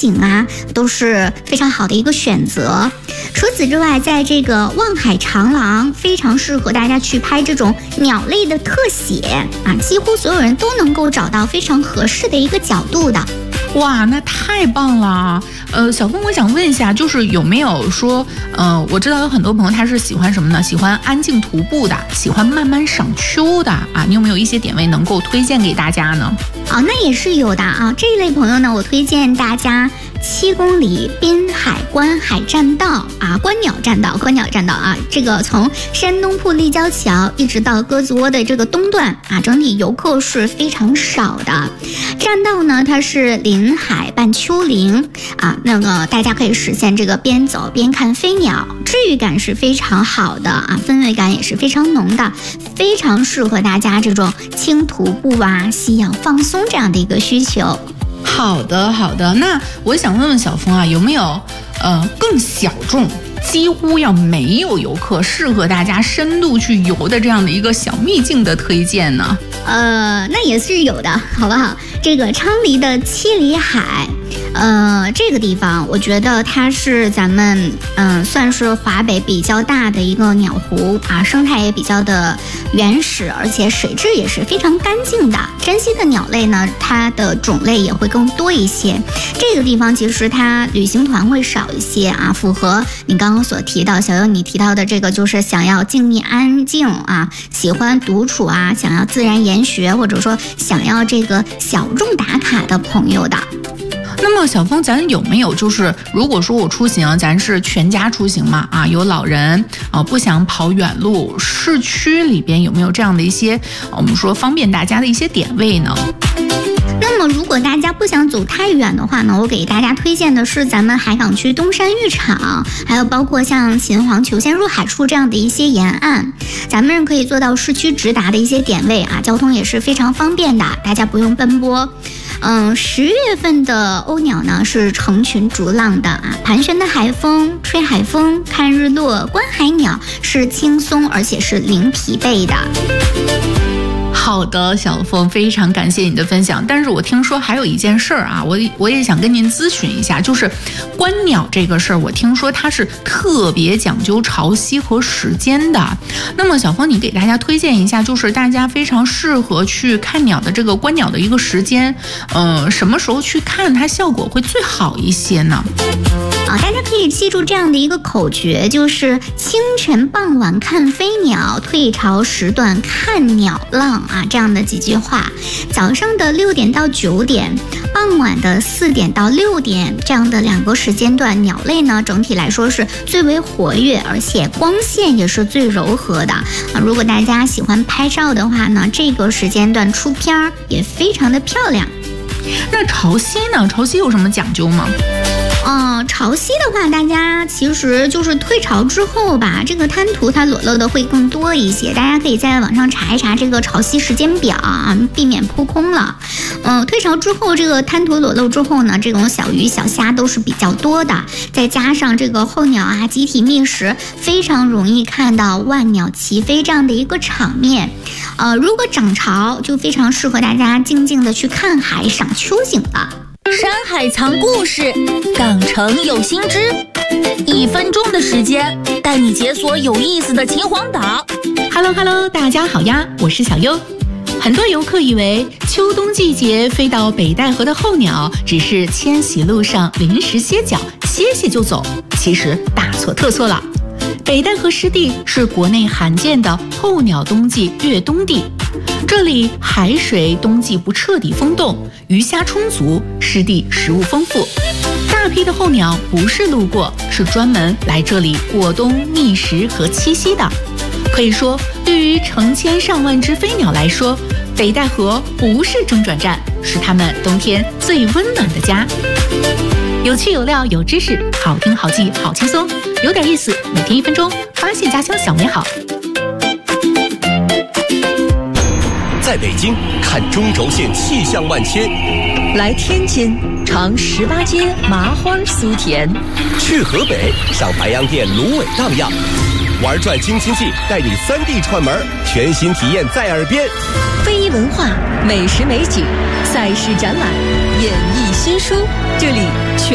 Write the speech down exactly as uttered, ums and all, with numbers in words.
景啊，都是非常好的一个选择。除此之外，在这个望海长廊非常适合大家去拍这种鸟类的特写啊，几乎所有人都能够找到非常合适的一个角度的。 哇，那太棒了！呃，小峰，我想问一下，就是有没有说，呃，我知道有很多朋友他是喜欢什么呢？喜欢安静徒步的，喜欢慢慢赏秋的啊，你有没有一些点位能够推荐给大家呢？ 啊，那也是有的啊。这一类朋友呢，我推荐大家七公里滨海观海栈道啊，观鸟栈道，观鸟栈道啊，这个从山东铺立交桥一直到鸽子窝的这个东段啊，整体游客是非常少的。栈道呢，它是临海伴丘陵啊，那个大家可以实现这个边走边看飞鸟，治愈感是非常好的啊，氛围感也是非常浓的，非常适合大家这种轻徒步啊、吸氧放松这样的一个需求。 好的，好的。那我想问问小峰啊，有没有呃更小众，几乎要没有游客，适合大家深度去游的这样的一个小秘境的推荐呢？ 呃，那也是有的，好不好？这个昌黎的七里海，呃，这个地方我觉得它是咱们嗯、呃、算是华北比较大的一个鸟湖啊，生态也比较的原始，而且水质也是非常干净的。珍稀的鸟类呢，它的种类也会更多一些。这个地方其实它旅行团会少一些啊，符合你刚刚所提到小优你提到的这个，就是想要静谧安静啊，喜欢独处啊，想要自然研学，或者说想要这个小众打卡的朋友的。 那么小峰，咱有没有就是如果说我出行，咱是全家出行嘛啊，有老人啊，不想跑远路，市区里边有没有这样的一些我们说方便大家的一些点位呢？ 那么如果大家不想走太远的话呢，我给大家推荐的是咱们海港区东山浴场，还有包括像秦皇求仙入海处这样的一些沿岸，咱们可以做到市区直达的一些点位啊，交通也是非常方便的，大家不用奔波。嗯，十月份的鸥鸟呢是成群逐浪的啊，盘旋的海风，吹海风，看日落，观海鸟是轻松而且是零疲惫的。 好的，小峰，非常感谢你的分享。但是我听说还有一件事儿啊，我我也想跟您咨询一下，就是观鸟这个事儿，我听说它是特别讲究潮汐和时间的。那么小峰，你给大家推荐一下，就是大家非常适合去看鸟的这个观鸟的一个时间，呃，什么时候去看它效果会最好一些呢？ 啊，大家可以记住这样的一个口诀，就是清晨傍晚看飞鸟，退潮时段看鸟浪啊，这样的几句话。早上的六点到九点，傍晚的四点到六点，这样的两个时间段，鸟类呢整体来说是最为活跃，而且光线也是最柔和的啊。如果大家喜欢拍照的话呢，这个时间段出片儿也非常的漂亮。 那潮汐呢？潮汐有什么讲究吗？ 嗯，潮汐的话，大家其实就是退潮之后吧，这个滩涂它裸露的会更多一些，大家可以在网上查一查这个潮汐时间表啊，避免扑空了。嗯，退潮之后，这个滩涂裸露之后呢，这种小鱼小虾都是比较多的，再加上这个候鸟啊集体觅食，非常容易看到万鸟齐飞这样的一个场面。呃，如果涨潮，就非常适合大家静静的去看海赏秋景了。 山海藏故事，港城有新知，一分钟的时间带你解锁有意思的秦皇岛。 Hello Hello， 大家好呀，我是小优。很多游客以为秋冬季节飞到北戴河的候鸟只是迁徙路上临时歇脚，歇歇就走，其实大错特错了。北戴河湿地是国内罕见的候鸟冬季越冬地，这里海水冬季不彻底封冻，鱼虾充足，湿地食物丰富。大批的候鸟不是路过，是专门来这里过冬觅食和栖息的。可以说，对于成千上万只飞鸟来说，北戴河不是中转站，是它们冬天最温暖的家。有趣有料有知识，好听好记好轻松，有点意思，每天一分钟，发现家乡小美好。 在北京看中轴线气象万千， 来天津尝十八街麻花酥甜， 去河北上白洋淀芦苇荡漾，玩转京津冀带你三 D 串门，全新体验在耳边。 非遗文化、美食美景、赛事展览、演艺新书，这里全